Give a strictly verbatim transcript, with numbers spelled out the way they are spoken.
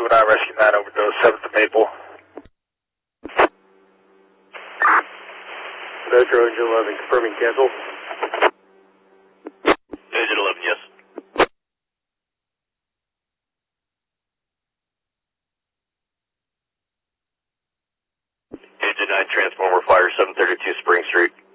nine, Rescue nine, overdose, seventh of Maple. Metro Engine eleven, confirming cancel. Engine eleven, yes. Engine nine, transformer fire, seven thirty-two Spring Street.